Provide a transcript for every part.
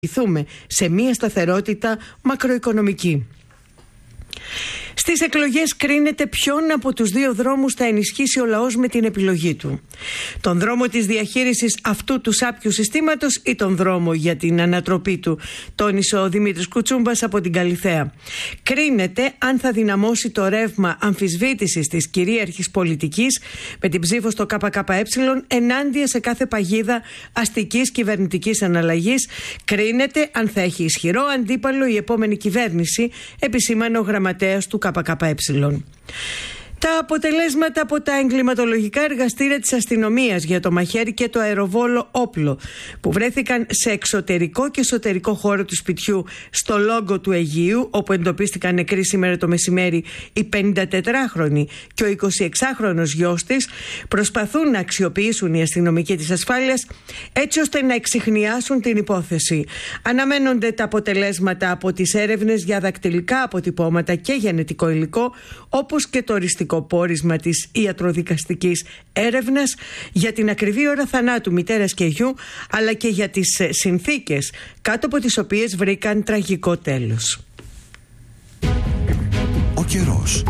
σε μια σταθερότητα μακροοικονομική. Στις εκλογές κρίνεται ποιον από τους δύο δρόμους θα ενισχύσει ο λαός με την επιλογή του. Τον δρόμο της διαχείρισης αυτού του σάπιου συστήματος ή τον δρόμο για την ανατροπή του, τόνισε ο Δημήτρης Κουτσούμπας από την Καλιθέα. Κρίνεται αν θα δυναμώσει το ρεύμα αμφισβήτησης της κυρίαρχης πολιτικής με την ψήφο στο ΚΚΕ ενάντια σε κάθε παγίδα αστικής κυβερνητικής αναλλαγής. Κρίνεται αν θα έχει ισχυρό αντίπαλο η επόμενη κυβέρνηση, επισήμανε ο γραμματέας του ΚΚΕ. Τα αποτελέσματα από τα εγκληματολογικά εργαστήρια της αστυνομίας για το μαχαίρι και το αεροβόλο όπλο που βρέθηκαν σε εξωτερικό και εσωτερικό χώρο του σπιτιού στο Λόγκο του Αιγείου, όπου εντοπίστηκαν νεκροί σήμερα το μεσημέρι η 54χρονη και ο 26χρονος γιος της, προσπαθούν να αξιοποιήσουν οι αστυνομικοί της ασφάλειας έτσι ώστε να εξιχνιάσουν την υπόθεση. Αναμένονται τα αποτελέσματα από τις έρευνες για δακτυλικά αποτυπώματα και γενετικό υλικό, όπως και το οριστικό πόρισμα της ιατροδικαστικής έρευνας για την ακριβή ώρα θανάτου μητέρας και γιου, αλλά και για τις συνθήκες κάτω από τις οποίες βρήκαν τραγικό τέλος. Ο καιρός.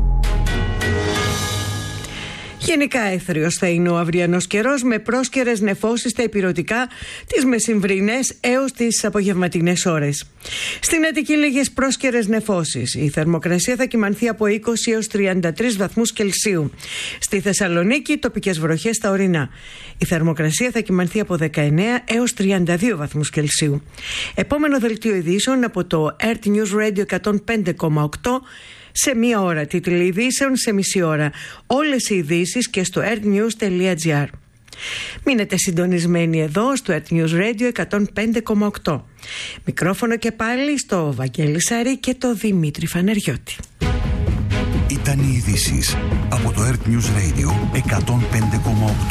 Γενικά έθριος θα είναι ο αυριανός καιρός, με πρόσκαιρες νεφώσεις στα ηπειρωτικά τις μεσημβρινές έως τις απογευματινές ώρες. Στην Αττική λίγες πρόσκαιρες νεφώσεις. Η θερμοκρασία θα κυμανθεί από 20 έως 33 βαθμούς Κελσίου. Στη Θεσσαλονίκη τοπικές βροχές στα ορεινά. Η θερμοκρασία θα κυμανθεί από 19 έως 32 βαθμούς Κελσίου. Επόμενο δελτίο ειδήσεων από το Earth News Radio 105,8 σε μία ώρα. Τίτλοι ειδήσεων σε μισή ώρα. Όλες οι ειδήσεις και στο earthnews.gr. Μείνετε συντονισμένοι εδώ στο Earth News Radio 105,8. Μικρόφωνο και πάλι στο Βαγγέλη Σαρή και το Δημήτρη Φαναριώτη. Ήταν οι ειδήσεις από το Earth News Radio 105,8.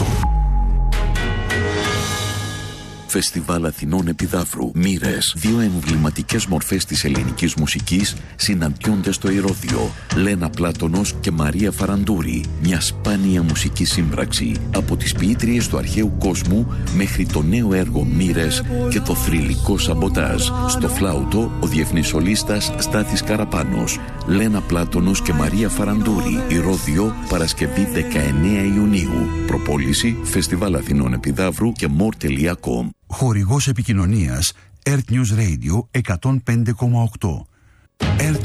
Φεστιβάλ Αθηνών Επιδαύρου. Μοίρες. Δύο εμβληματικές μορφές της ελληνικής μουσικής συναντιόνται στο Ηρώδειο. Λένα Πλάτωνος και Μαρία Φαραντούρη. Μια σπάνια μουσική σύμπραξη. Από τις ποιήτριες του αρχαίου κόσμου μέχρι το νέο έργο Μοίρες και το θρυλικό Σαμποτάζ. Στο φλάουτο ο διεθνής σολίστας Στάθης Καραπάνος. Λένα Πλάτωνος και Μαρία Φαραντούρη. Ηρώδειο, Παρασκευή 19 Ιουνίου. Προπόληση Φεστιβάλ Αθηνών Επιδαύρου και more.com. Χορηγός επικοινωνίας Earth News Radio 105,8. Earth